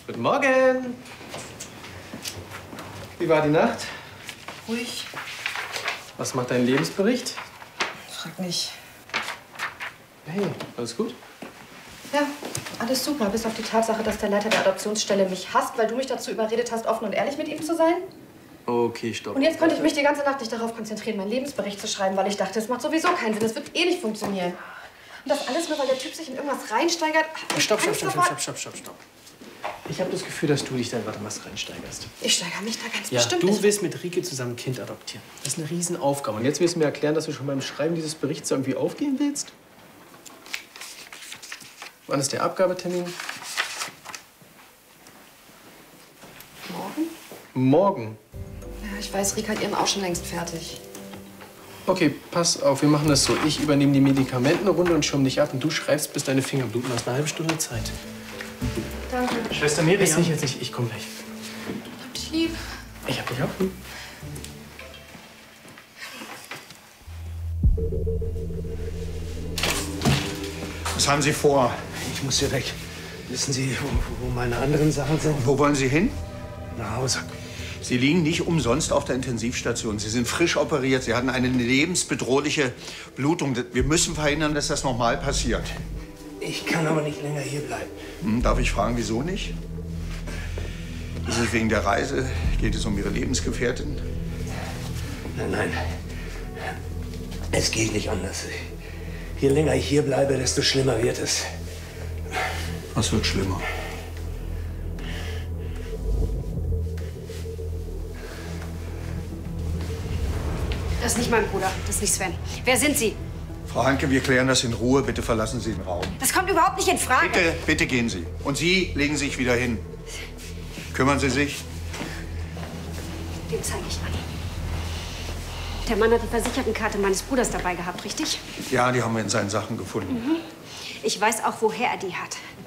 Guten Morgen. Wie war die Nacht? Ruhig. Was macht dein Lebensbericht? Frag nicht. Hey, alles gut? Ja, alles super, bis auf die Tatsache, dass der Leiter der Adoptionsstelle mich hasst, weil du mich dazu überredet hast, offen und ehrlich mit ihm zu sein. Okay, stopp. Und jetzt konnte ich mich die ganze Nacht nicht darauf konzentrieren, meinen Lebensbericht zu schreiben, weil ich dachte, es macht sowieso keinen Sinn, es wird eh nicht funktionieren. Und das alles nur, weil der Typ sich in irgendwas reinsteigert. Stopp. Ich habe das Gefühl, dass du dich da in was reinsteigerst. Ich steigere mich da ganz Ja, bestimmt du nicht. willst mit Rike zusammen ein Kind adoptieren. Das ist eine Riesenaufgabe. Und jetzt willst du mir erklären, dass du schon beim Schreiben dieses Berichts irgendwie aufgehen willst? Wann ist der Abgabetermin? Morgen? Morgen. Ja, ich weiß, Rika hat ihren auch schon längst fertig. Okay, pass auf, wir machen das so. Ich übernehme die Medikamentenrunde und schirm dich ab. Und du schreibst, bis deine Finger bluten. Du hast eine halbe Stunde Zeit. Danke. Schwester Miriam. Jetzt nicht. Ich komm gleich. Ich hab dich lieb. Ich hab dich auch lieb. Was haben Sie vor? Ich muss hier weg. Wissen Sie, wo meine anderen Sachen sind? Wo wollen Sie hin? Nach Hause. Sie liegen nicht umsonst auf der Intensivstation. Sie sind frisch operiert. Sie hatten eine lebensbedrohliche Blutung. Wir müssen verhindern, dass das nochmal passiert. Ich kann aber nicht länger hier bleiben. Darf ich fragen, wieso nicht? Ist es wegen der Reise? Geht es um Ihre Lebensgefährtin? Nein. Es geht nicht anders. Je länger ich hier bleibe, desto schlimmer wird es. Was wird schlimmer? Das ist nicht mein Bruder. Das ist nicht Sven. Wer sind Sie? Frau Hanke, wir klären das in Ruhe. Bitte verlassen Sie den Raum. Das kommt überhaupt nicht in Frage. Bitte gehen Sie. Und Sie legen sich wieder hin. Kümmern Sie sich. Den zeige ich an. Der Mann hat die Versichertenkarte meines Bruders dabei gehabt, richtig? Ja, die haben wir in seinen Sachen gefunden. Ich weiß auch, woher er die hat.